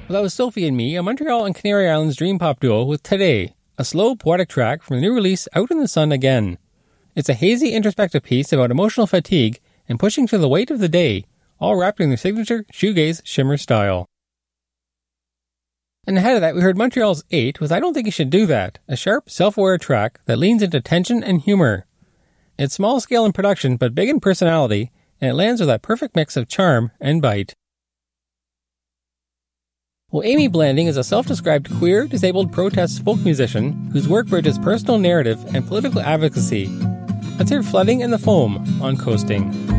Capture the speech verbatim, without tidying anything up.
Well, that was Sophie and Me, a Montreal and Canary Islands dream pop duo with Today, a slow, poetic track from the new release Out in the Sun Again. It's a hazy, introspective piece about emotional fatigue and pushing through the weight of the day, all wrapped in their signature shoegaze shimmer style. And ahead of that, we heard Montreal's eight with I Don't Think You Should Do That, a sharp, self-aware track that leans into tension and humor. It's small scale in production, but big in personality, and it lands with that perfect mix of charm and bite. Well, Amy Blanding is a self-described queer, disabled protest folk musician whose work bridges personal narrative and political advocacy. Let's hear Flooding in the Foam on Coasting.